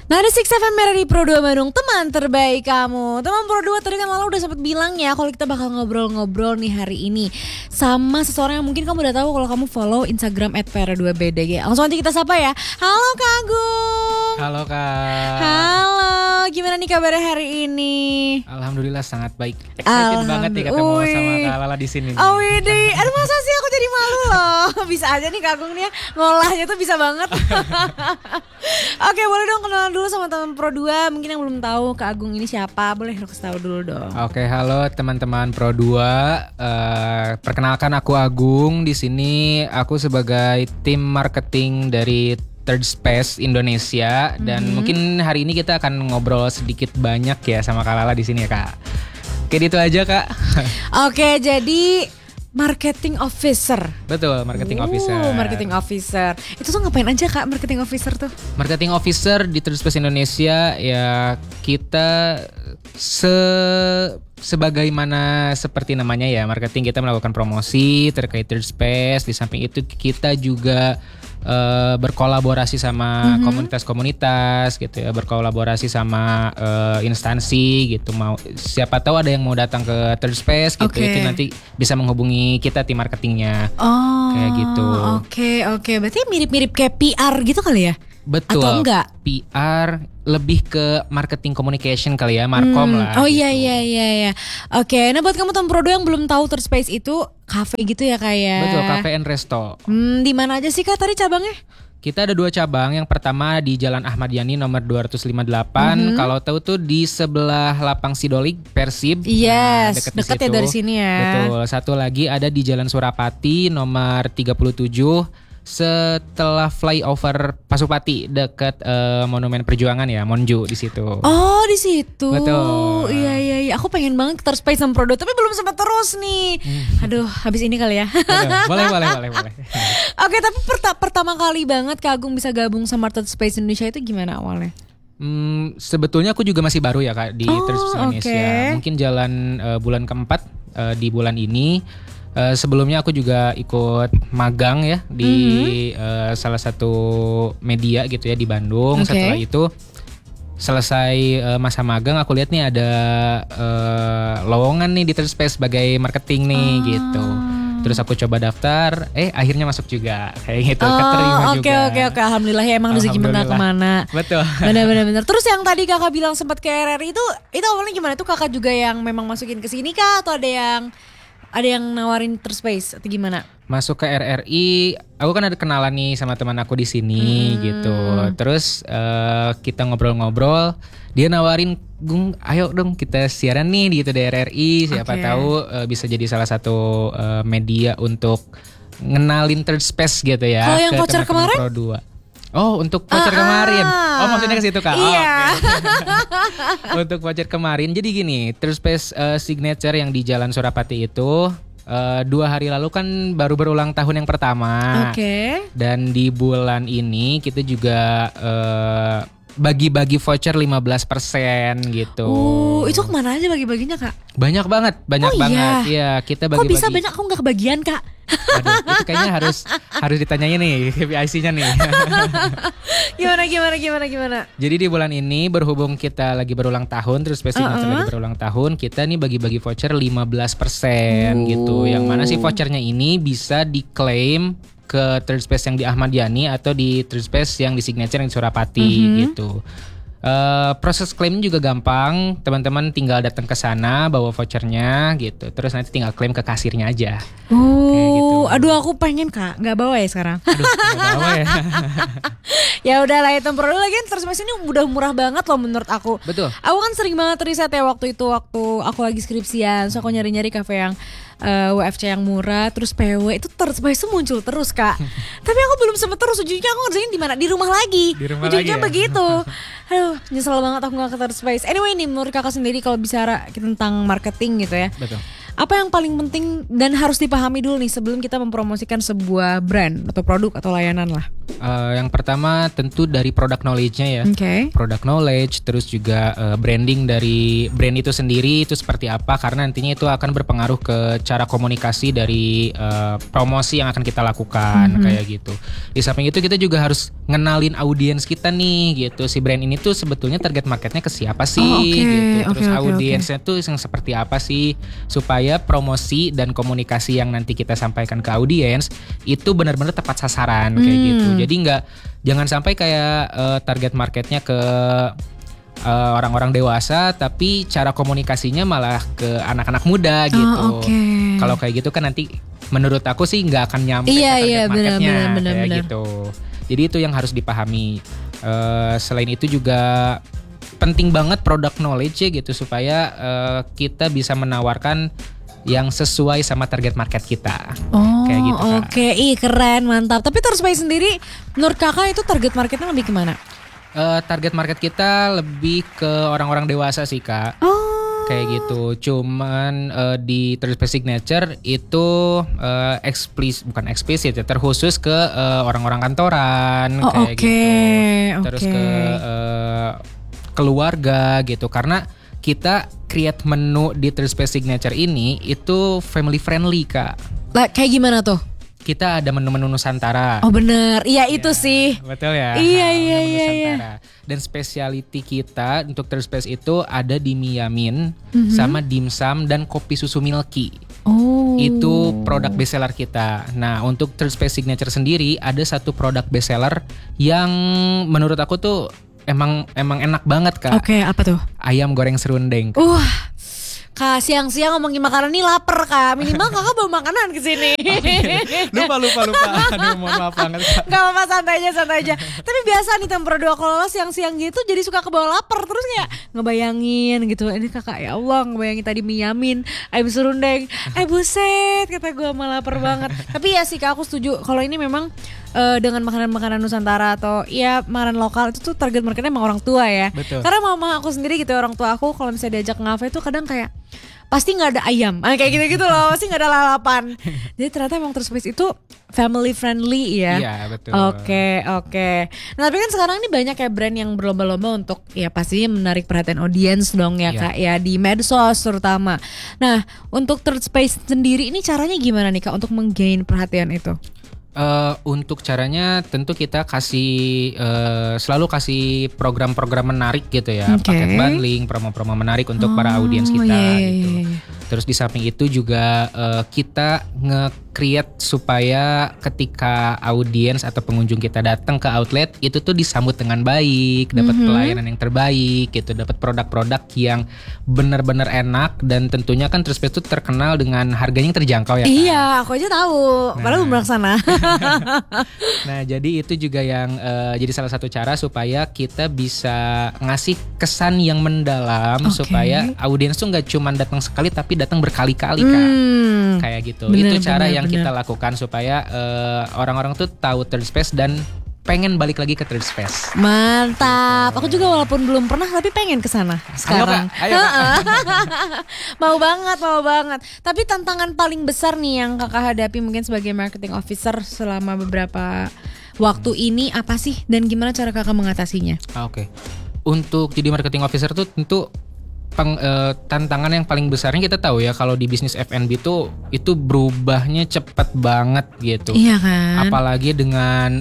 Nah, ada Six FM Merah di Pro 2 Bandung, teman terbaik kamu. Teman Pro 2 tadi kan Lala udah sempat bilang ya kalau kita bakal ngobrol-ngobrol nih hari ini sama seseorang yang mungkin kamu udah tahu kalau kamu follow Instagram @para2bdg. Langsung aja kita sapa ya. Halo Kak Agung. Halo Kak. Halo, gimana nih kabarnya hari ini? Alhamdulillah sangat baik. Excited banget nih ketemu sama Kak Lala di sini. Oh widih, aduh masa sih aku jadi malu loh. Bisa aja nih Kak Agung nih ya, ngolahnya tuh bisa banget. Oke, boleh dong kenalan dulu sama teman Pro 2. Mungkin yang belum tahu Kak Agung ini siapa, boleh kasih tahu dulu dong. Oke, halo teman-teman Pro 2. Perkenalkan aku Agung. Di sini aku sebagai tim marketing dari Third Space Indonesia dan mungkin hari ini kita akan ngobrol sedikit banyak ya sama Kak Lala di sini ya Kak. Oke, itu aja Kak. Oke, jadi marketing officer. Betul, marketing officer. Marketing officer. Itu tuh ngapain aja Kak marketing officer tuh? Marketing officer di Third Space Indonesia ya kita sebagaimana seperti namanya ya, marketing, kita melakukan promosi terkait Third Space. Di samping itu kita juga berkolaborasi sama komunitas-komunitas gitu ya, berkolaborasi sama instansi gitu. Mau siapa tahu ada yang mau datang ke Third Space gitu, itu nanti bisa menghubungi kita tim marketingnya. Kayak gitu. Oke. Berarti mirip-mirip kayak PR gitu kali ya? Betul. Atau enggak? PR lebih ke marketing communication kali ya, markom lah. Oh gitu. iya. Oke, nah buat kamu teman Pro 2 yang belum tahu Third Space itu cafe gitu ya kayak. Betul, cafe and resto. Di mana aja sih Kak tadi cabangnya? Kita ada 2 cabang. Yang pertama di Jalan Ahmad Yani nomor 258. Kalau tahu tuh di sebelah Lapang Sidolik Persib. Yes, Nah, deket ya dari sini ya. Betul. Satu lagi ada di Jalan Surapati nomor 37. Setelah flyover Pasupati dekat Monumen Perjuangan ya, Monju di situ. Oh, di situ. Betul. Iya. Aku pengen banget ke Third Space sama Pro 2 tapi belum sempat terus nih. Aduh, habis ini kali ya. Boleh. Oke, tapi pertama kali banget Kak Agung bisa gabung sama Third Space Indonesia itu gimana awalnya? Sebetulnya aku juga masih baru ya Kak di Third Space Indonesia. Mungkin jalan bulan keempat di bulan ini. Sebelumnya aku juga ikut magang ya di salah satu media gitu ya di Bandung. Setelah itu selesai masa magang, aku lihat nih ada lowongan nih di Third Space sebagai marketing nih gitu. Terus aku coba daftar, akhirnya masuk juga kayak gitu, keterima juga. Oke. Alhamdulillah ya, emang rezeki kemana. Betul. Benar. Terus yang tadi kakak bilang sempat ke RRI itu awalnya gimana? Itu kakak juga yang memang masukin ke sini kah atau ada yang nawarin Third Space atau gimana? Masuk ke RRI, aku kan ada kenalan nih sama teman aku di sini gitu. Terus kita ngobrol-ngobrol, dia nawarin, "Gung, ayo dong kita siaran nih gitu di RRI. Siapa tahu bisa jadi salah satu media untuk ngenalin Third Space gitu ya." Kalau yang voucher kemarin? Pro 2. Oh, untuk voucher kemarin. Oh, maksudnya ke situ Kak. Iya. Okay. Untuk voucher kemarin. Jadi gini, Third Space Signature yang di Jalan Surapati itu 2 hari lalu kan baru berulang tahun yang pertama. Dan di bulan ini kita juga bagi-bagi voucher 15% gitu. Itu kemana aja bagi-baginya Kak? Banyak banget. Iya, kita bagi-bagi. Kok bisa banyak? Aku gak kebagian Kak. Aduh, itu kayaknya harus ditanyain nih KPIC-nya nih. Gimana? Jadi di bulan ini berhubung kita lagi berulang tahun, terus Signature lagi berulang tahun, kita nih bagi-bagi voucher 15% gitu. Yang mana sih vouchernya ini bisa diklaim ke Third Space yang di Ahmad Yani atau di Third Space yang di Signature yang di Surapati gitu. Proses klaim juga gampang, teman-teman tinggal datang ke sana bawa vouchernya gitu, terus nanti tinggal klaim ke kasirnya aja. Kayak gitu. Aduh aku pengen Kak, nggak bawa ya sekarang. Aduh, nggak bawa ya. Ya udah lah, itu produk lagi Third Space ini udah murah banget loh menurut aku. Betul. Aku kan sering banget riset ya waktu aku lagi skripsian, so aku nyari-nyari kafe yang WFC yang murah, terus PW itu Third Space itu muncul terus Kak. Tapi aku belum sempet terus, ujungnya aku ngerjain di mana? Di rumah lagi. Ujungnya begitu. Aduh, nyesel banget aku gak ke Third Space. Anyway nih, menurut kakak sendiri kalau bicara tentang marketing gitu ya. Betul. Apa yang paling penting dan harus dipahami dulu nih sebelum kita mempromosikan sebuah brand atau produk atau layanan lah? Yang pertama tentu dari product knowledge-nya ya. Product knowledge, terus juga branding dari brand itu sendiri itu seperti apa, karena nantinya itu akan berpengaruh ke cara komunikasi dari promosi yang akan kita lakukan kayak gitu. Di samping itu kita juga harus ngenalin audiens kita nih gitu. Si brand ini tuh sebetulnya target marketnya ke siapa sih gitu. Terus audiensnya tuh yang seperti apa sih, supaya promosi dan komunikasi yang nanti kita sampaikan ke audiens itu benar-benar tepat sasaran kayak gitu. Jadi jangan sampai kayak target marketnya ke orang-orang dewasa, tapi cara komunikasinya malah ke anak-anak muda gitu. Kalau kayak gitu kan nanti menurut aku sih nggak akan nyampe ke target marketnya kayak gitu. Jadi itu yang harus dipahami. Selain itu juga penting banget product knowledge ya gitu, supaya kita bisa menawarkan yang sesuai sama target market kita. Kayak gitu, Kak. Keren, mantap. Tapi Third Space sendiri menurut Kakak itu target marketnya lebih kemana? Target market kita lebih ke orang-orang dewasa sih, Kak. Kayak gitu. Cuman di Third Space Signature itu bukan eksplisit ya, terkhusus ke orang-orang kantoran kayak gitu. Terus ke keluarga gitu, karena kita create menu di Third Space Signature ini itu family friendly, Kak. Kayak gimana tuh? Kita ada menu-menu Nusantara. Oh bener, iya itu sih. Betul ya. Iya. Nusantara. Dan specialty kita untuk Third Space itu ada di Miyamin, sama dimsum dan kopi susu milky. Itu produk bestseller kita. Nah untuk Third Space Signature sendiri ada satu produk bestseller yang menurut aku tuh emang enak banget, Kak. Apa tuh? Ayam goreng serundeng. Kak, siang-siang ngomongin makanan nih lapar, Kak. Minimal Kakak bawa makanan ke sini. Lupa. Aduh, mohon maaf banget, Kak. Gak apa-apa, santai aja. Tapi biasa nih tempur dua kalau siang-siang gitu jadi suka kebawa lapar, terus kayak ngebayangin gitu. Ini Kakak, ya Allah, ngebayangin tadi Miyamin, ayam serundeng. Buset, kata gue malah lapar banget. Tapi ya sih, Kak, aku setuju kalau ini memang dengan makanan-makanan Nusantara atau ya makanan lokal itu tuh target marketnya emang orang tua ya. Betul. Karena mama aku sendiri gitu, orang tua aku kalau misalnya diajak ngafe tuh kadang kayak pasti nggak ada ayam, kayak gitu loh, pasti nggak ada lalapan. Jadi ternyata emang Third Space itu family friendly ya. Iya betul. Oke. Nah tapi kan sekarang ini banyak ya brand yang berlomba-lomba untuk ya pastinya menarik perhatian audiens dong ya, Kak, ya di medsos terutama. Nah untuk Third Space sendiri ini caranya gimana nih, Kak, untuk menggain perhatian itu? Untuk caranya tentu kita selalu kasih program-program menarik gitu ya, paket bundling, promo-promo menarik untuk para audiens kita gitu. Terus di samping itu juga kita nge-create supaya ketika audiens atau pengunjung kita datang ke outlet itu tuh disambut dengan baik, dapat pelayanan yang terbaik gitu, dapat produk-produk yang benar-benar enak, dan tentunya kan Third Space itu terkenal dengan harganya yang terjangkau ya, Kak? Iya, aku aja tahu, padahal belum pernah sana. Nah jadi itu juga yang jadi salah satu cara supaya kita bisa ngasih kesan yang mendalam, supaya audiens tuh nggak cuma datang sekali tapi datang berkali-kali, Kak. Kayak gitu. Itu cara yang kita lakukan supaya orang-orang tuh tahu Third Space dan pengen balik lagi ke Third Space. Mantap. Aku juga walaupun belum pernah tapi pengen ke sana sekarang. Ayo, Kak. Mau banget. Tapi tantangan paling besar nih yang Kakak hadapi mungkin sebagai marketing officer selama beberapa waktu ini apa sih, dan gimana cara Kakak mengatasinya? Oke. Untuk jadi marketing officer tuh tentu tantangan yang paling besarnya kita tahu ya, kalau di bisnis F&B tuh itu berubahnya cepet banget gitu. Iya kan. Apalagi dengan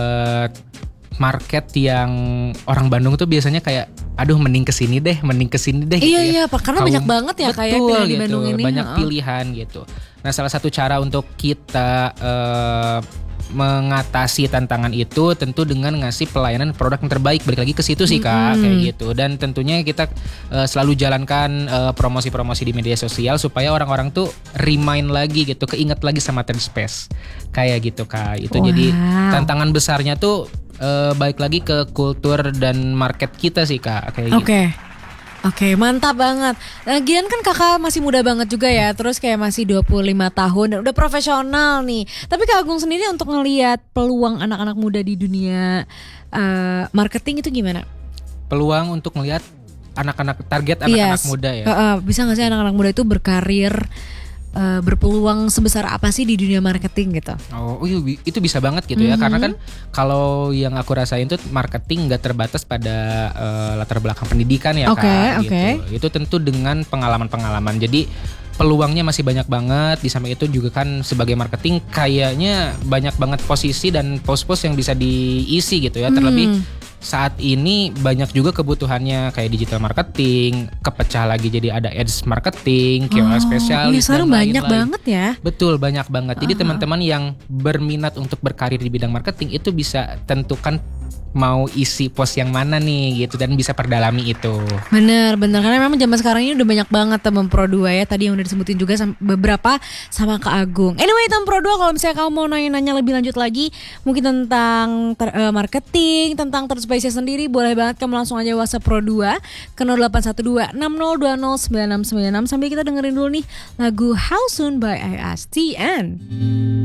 market yang orang Bandung tuh biasanya kayak aduh mending kesini deh gitu. Iya karena banyak banget ya kayak pilihan di Bandung ini. Banyak pilihan gitu. Nah salah satu cara untuk kita mengatasi tantangan itu tentu dengan ngasih pelayanan produk yang terbaik, balik lagi ke situ sih, Kak, kayak gitu. Dan tentunya kita selalu jalankan promosi-promosi di media sosial supaya orang-orang tuh remind lagi gitu, keinget lagi sama Third Space kayak gitu, Kak. Itu jadi tantangan besarnya tuh balik lagi ke kultur dan market kita sih, Kak, kayak gitu. Oke, mantap banget. Lagian kan Kakak masih muda banget juga ya, terus kayak masih 25 tahun dan udah profesional nih. Tapi Kak Agung sendiri untuk ngelihat peluang anak-anak muda di dunia marketing itu gimana? Peluang untuk ngelihat anak-anak, target anak-anak muda ya? Bisa gak sih anak-anak muda itu berkarir berpeluang sebesar apa sih di dunia marketing gitu? Oh iya, itu bisa banget gitu ya, karena kan kalau yang aku rasain tuh marketing nggak terbatas pada latar belakang pendidikan ya Kak. Gitu. Itu tentu dengan pengalaman-pengalaman. Jadi peluangnya masih banyak banget. Di samping itu juga kan sebagai marketing kayaknya banyak banget posisi dan pos-pos yang bisa diisi gitu ya. Terlebih saat ini banyak juga kebutuhannya kayak digital marketing, kepecah lagi jadi ada ads marketing, KOL spesialis sekarang dan banyak lain-lain. banget ya. Betul, banyak banget. Jadi teman-teman yang berminat untuk berkarir di bidang marketing itu bisa tentukan mau isi pos yang mana nih gitu, dan bisa perdalami itu. Bener karena memang zaman sekarang ini udah banyak banget teman Pro 2 ya. Tadi yang udah disebutin juga beberapa sama Kak Agung. Anyway teman Pro 2, kalau misalnya kamu mau nanya lebih lanjut lagi mungkin tentang marketing, tentang Third Space sendiri, boleh banget kamu langsung aja WhatsApp Pro 2 ke 0812 6020 9696 sambil kita dengerin dulu nih lagu How Soon by ISTN.